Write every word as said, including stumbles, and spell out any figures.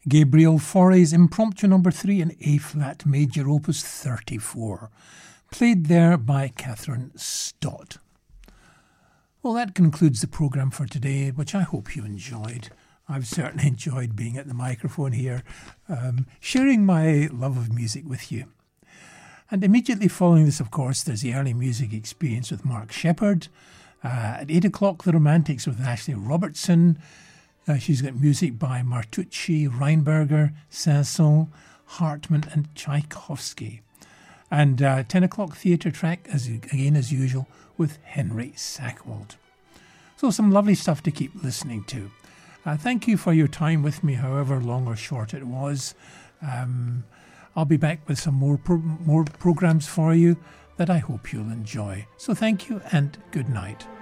Gabriel Fauré's Impromptu number three in A-flat major opus thirty-four, played there by Catherine Stott. Well, that concludes the programme for today, which I hope you enjoyed. I've certainly enjoyed being at the microphone here, um, sharing my love of music with you. And immediately following this, of course, there's the early music experience with Mark Shepard. Uh, at eight o'clock, The Romantics with Ashley Robertson. Uh, she's got music by Martucci, Reinberger, Saint-Saëns, Hartmann and Tchaikovsky. And uh, ten o'clock, Theatre Track, as again as usual, with Henry Sackwald. So some lovely stuff to keep listening to. Uh, thank you for your time with me, however long or short it was. Um, I'll be back with some more pro- more programmes for you that I hope you'll enjoy. So thank you and good night.